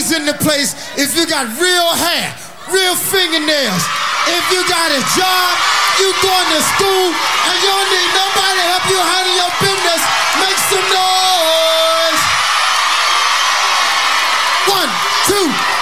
ladies in the place, if you got real hair, real fingernails, if you got a job, you going to school, and you don't need nobody to help you handle your business, make some noise. 1, 2.